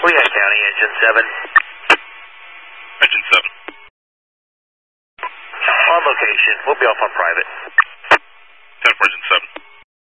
Lehigh County, engine 7. Engine 7. On location. We'll be off on private.